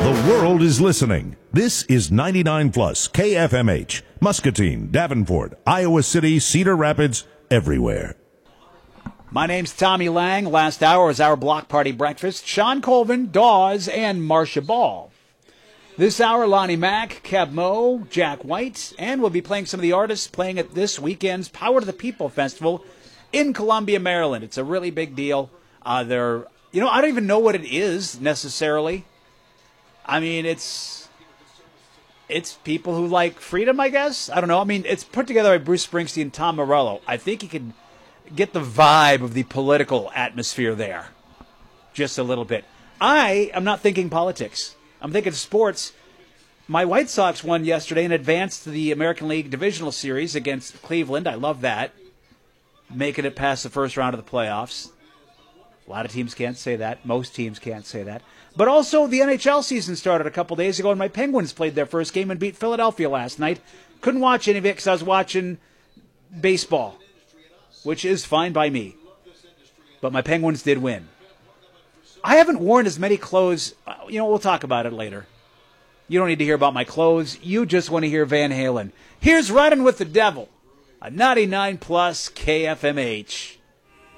The world is listening. This is 99 Plus KFMH, Muscatine, Davenport, Iowa City, Cedar Rapids, everywhere. My name's Tommy Lang. Last hour is our Block Party Breakfast. Sean Colvin, Dawes, and Marcia Ball. This hour, Lonnie Mack, Keb Mo, Jack White, and we'll be playing some of the artists playing at this weekend's Power to the People Festival in Columbia, Maryland. It's a really big deal. I don't even know what it is necessarily. I mean, it's people who like freedom, I guess. I don't know. I mean, it's put together by Bruce Springsteen and Tom Morello. I think you can get the vibe of the political atmosphere there just a little bit. I am not thinking politics. I'm thinking sports. My White Sox won yesterday and advanced to the American League Divisional Series against Cleveland. I love that. Making it past the first round of the playoffs. A lot of teams can't say that. Most teams can't say that. But also, the NHL season started a couple days ago, and my Penguins played their first game and beat Philadelphia last night. Couldn't watch any of it because I was watching baseball, which is fine by me. But my Penguins did win. I haven't worn as many clothes. We'll talk about it later. You don't need to hear about my clothes. You just want to hear Van Halen. Here's Riding with the Devil, a 99 Plus KFMH.